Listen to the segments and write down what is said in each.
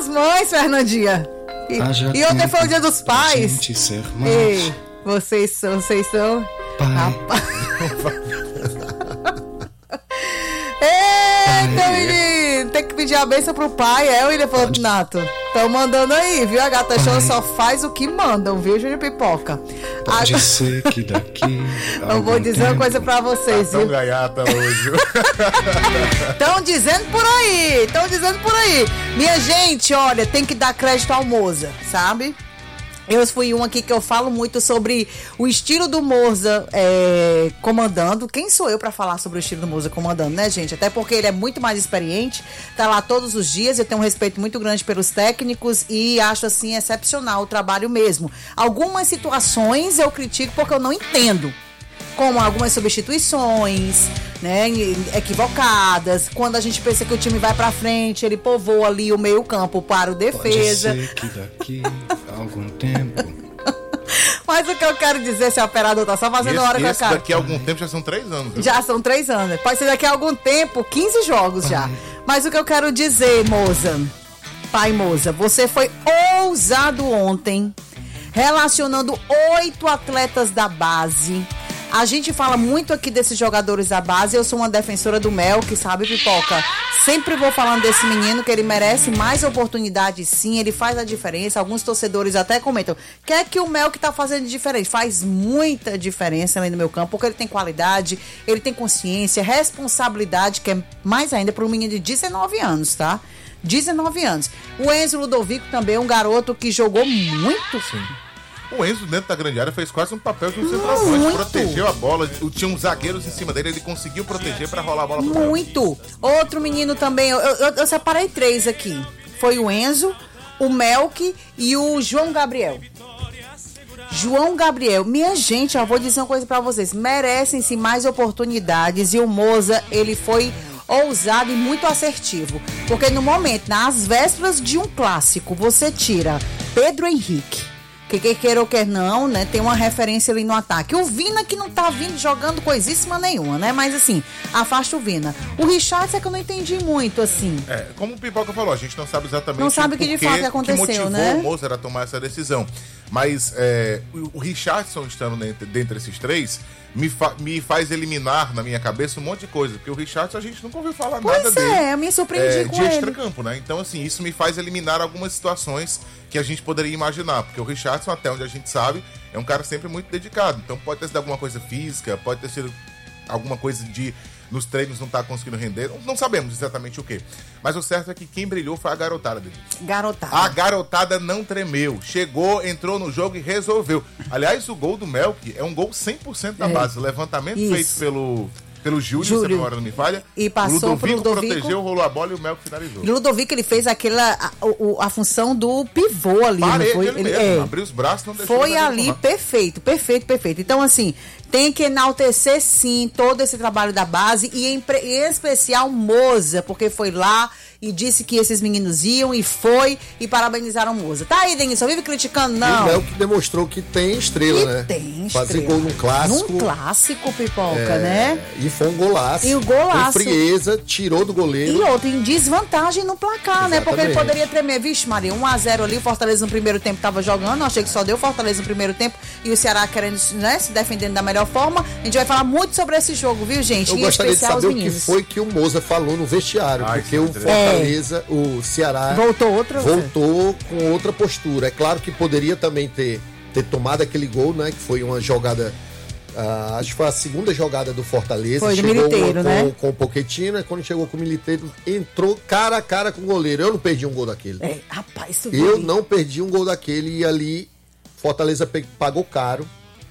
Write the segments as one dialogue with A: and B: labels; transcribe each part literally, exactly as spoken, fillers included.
A: das Mães, Fernandinha. E, e ontem foi o Dia dos Pais.
B: Gente ser
A: Ei, vocês são, vocês são...
B: Pai.
A: Eita, menino, tem que pedir a bênção pro pai, é, William Fortunato? Estão mandando aí, viu? A Gata Show só faz o que mandam, viu, Júnior Pipoca?
B: Pode
A: a...
B: ser que daqui.
A: Eu vou dizer uma coisa pra vocês,
C: tá
A: viu?
C: Tão gaiata hoje.
A: Estão dizendo por aí, estão dizendo por aí. Minha gente, olha, tem que dar crédito ao Moza, sabe? Eu fui um aqui que eu falo muito sobre o estilo do Moza é, comandando. Quem sou eu pra falar sobre o estilo do Moza comandando, né, gente? Até porque ele é muito mais experiente, tá lá todos os dias. Eu tenho um respeito muito grande pelos técnicos e acho, assim, excepcional o trabalho mesmo. Algumas situações eu critico porque eu não entendo, como algumas substituições, né, equivocadas. Quando a gente pensa que o time vai pra frente, ele povoa ali o meio campo para o defesa.
B: Pode ser que daqui a algum tempo.
A: Mas o que eu quero dizer, esse operador tá só fazendo
C: esse,
A: hora com a cara.
C: daqui a algum tempo já são três anos. Viu?
A: Já são três anos. Pode ser daqui a algum tempo, quinze jogos já. Mas o que eu quero dizer, Moza, pai Moza, você foi ousado ontem, relacionando oito atletas da base. A gente fala muito aqui desses jogadores da base. Eu sou uma defensora do Mel, que sabe, Pipoca. Sempre vou falando desse menino, que ele merece mais oportunidade, sim. Ele faz a diferença. Alguns torcedores até comentam: o que é que o Mel que tá fazendo de diferente? Faz muita diferença ali no meu campo, porque ele tem qualidade, ele tem consciência, responsabilidade, que é mais ainda para um menino de dezenove anos, tá? dezenove anos. O Enzo Ludovico também é um garoto que jogou muito.
C: Sim. O Enzo, dentro da grande área, fez quase um papel de um centroavante. Protegeu a bola. Tinha uns zagueiros em cima dele. Ele conseguiu proteger para rolar a bola pro
A: Muito. Outro menino também. Eu, eu, eu separei três aqui. Foi o Enzo, o Melk e o João Gabriel. João Gabriel. Minha gente, eu vou dizer uma coisa para vocês. Merecem-se mais oportunidades. E o Moza, ele foi ousado e muito assertivo. Porque no momento, nas vésperas de um clássico, você tira Pedro Henrique, que quer queira ou quer não, né, tem uma referência ali no ataque. O Vina que não tá vindo jogando coisíssima nenhuma, né, mas assim, afasta o Vina. O Richard é que eu não entendi muito, assim.
C: É, como o Pipoca falou, a gente não sabe exatamente
A: não sabe o que de fato que aconteceu,
C: que motivou,
A: né?
C: o Moza a tomar essa decisão. Mas é, o, o Richardson estando dentro, dentre esses três me, fa, me faz eliminar na minha cabeça um monte de coisa, porque o Richardson a gente nunca ouviu falar
A: pois
C: nada
A: é,
C: dele.
A: É, eu me surpreendi
C: é,
A: com
C: de
A: ele.
C: extracampo, né? Então, assim, isso me faz eliminar algumas situações que a gente poderia imaginar, porque o Richardson, até onde a gente sabe, é um cara sempre muito dedicado. Então pode ter sido alguma coisa física, pode ter sido alguma coisa de nos treinos não tá conseguindo render, não, não sabemos exatamente o que. Mas o certo é que quem brilhou foi a garotada dele.
A: Garotada.
C: A garotada não tremeu, chegou, entrou no jogo e resolveu. Aliás, o gol do Melk é um gol cem por cento da
A: é.
C: base, levantamento
A: Isso.
C: feito pelo... Pelo Júlio, se a memória não me falha.
A: E passou
C: o Ludovico,
A: pro Ludovico
C: protegeu, rolou a bola e o Melk finalizou.
A: E o Ludovico, ele fez aquela, a, a, a função do pivô ali.
C: Parede,
A: não foi?
C: ele
A: Ele,
C: mesmo,
A: é,
C: abriu os braços, não deixou.
A: foi ali, empurrar. perfeito, perfeito, perfeito. Então, assim, tem que enaltecer, sim, todo esse trabalho da base e em, em especial Moza, porque foi lá e disse que esses meninos iam e foi e parabenizaram Moza. Tá aí, Denilson, vive criticando, não.
D: E o Léo que demonstrou que tem estrela,
A: que
D: né?
A: tem
D: Fazer
A: estrela.
D: gol num clássico.
A: Num clássico, Pipoca,
D: é,
A: né?
D: E foi um golaço.
A: E o golaço.
D: Com frieza, tirou do goleiro.
A: E outro, em desvantagem no placar,
D: Exatamente.
A: né? Porque ele poderia tremer. Vixe, Maria, um a zero ali, o Fortaleza no primeiro tempo tava jogando, achei que só deu Fortaleza no primeiro tempo e o Ceará querendo, né, se defendendo da melhor forma. A gente vai falar muito sobre esse jogo, viu, gente?
D: Eu
A: em
D: gostaria de
A: especial
D: saber
A: os
D: o que
A: meninos.
D: foi que o Moza falou no vestiário,
C: Ai,
D: porque o Fortaleza, é. o Ceará
A: voltou outra
D: voltou com outra postura. É claro que poderia também ter, ter tomado aquele gol, né? Que foi uma jogada, uh, acho que foi a segunda jogada do Fortaleza.
A: Foi do
D: chegou
A: Militeiro,
D: com,
A: né?
D: com o Pochettino, e quando chegou com o Militeiro, entrou cara a cara com o goleiro. Eu não perdi um gol daquele.
A: É, rapaz, isso
D: Eu
A: foi...
D: não perdi um gol daquele e ali Fortaleza pagou caro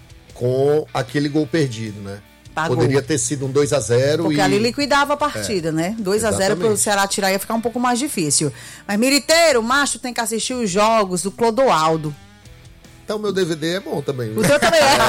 D: com aquele gol perdido, né?
A: Pagou.
D: Poderia ter sido um dois a zero.
A: Porque
D: e...
A: ali liquidava a partida, é, né? dois a zero para o Ceará tirar ia ficar um pouco mais difícil. Mas, Militeiro, macho, tem que assistir os jogos do Clodoaldo.
D: Então, meu D V D é bom também.
A: O teu também é.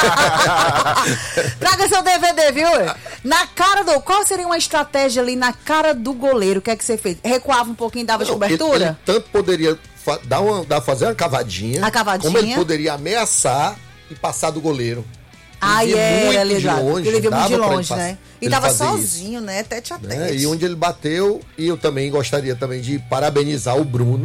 A: Traga seu D V D, viu? Na cara do... Qual seria uma estratégia ali na cara do goleiro? O que é que você fez? Recuava um pouquinho, dava de
D: Não,
A: cobertura?
D: Ele, ele tanto poderia fa- dar uma, dar, fazer uma cavadinha,
A: A cavadinha.
D: como ele poderia ameaçar e passar do goleiro.
A: Ai, é,
D: muito
A: ele
D: de longe,
A: ele viu muito de
D: dava pra
A: longe,
D: ele
A: né?
D: pass-
A: E
D: ele
A: tava
D: fazer
A: sozinho,
D: isso,
A: né? Tete a tete.
D: né? E onde ele bateu, e eu também gostaria também de parabenizar o Bruno,